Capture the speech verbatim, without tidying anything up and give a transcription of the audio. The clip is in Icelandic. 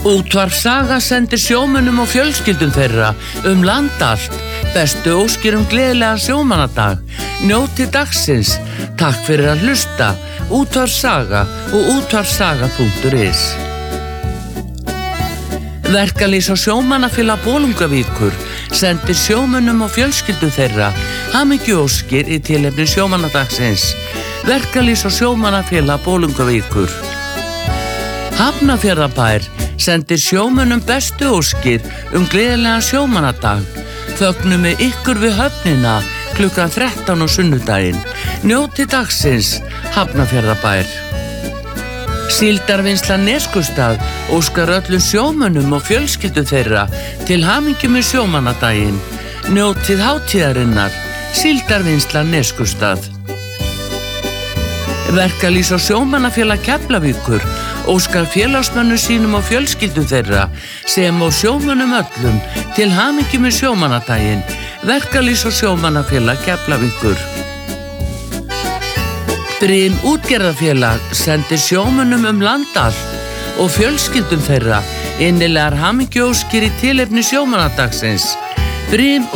Útvarp Saga sendir sjómönnum og fjölskyldum þeirra um land allt bestu óskir um gleðilegan sjómannadag. Njóti dagsins. Takk fyrir að hlusta. Útvarp Saga og útvarpsaga punktur is. Verkalýðs- og sjómannafélag Bolungarvíkur sendir sjómönnum og fjölskyldum þeirra hamingjuóskir í tilefni sjómannadagsins. Verkalýðs- og sjómannafélag Bolungarvíkur. Hafnarfjarðarbær sendir sjómönnum bestu óskir um gleðilegan sjómannadag. Fögnum með ykkur við höfnina klukkan þrettán á sunnudaginn. Njóti dagsins. Hafnarfjarðarbær. Síldarvinnsla Neskaupstað óskar öllum sjómönnum og fjölskyldum þeirra til hamingju með sjómannadaginn. Njótið hátíðarinnar. Síldarvinnsla Neskaupstað. Verkalýðs- og sjómannafélag Keflavíkur óskar félagsmönnum sínum og fjölskyldum þeirra sem og sjómönnum öllum til hamingju með sjómannadaginn. Verkalýðs- og sjómannafélag Keflavíkur. Brim útgerðarfélag sendir sjómönnum um land allt og fjölskyldum þeirra innilegar hamingjuóskir í tilefni sjómannadagsins. Brim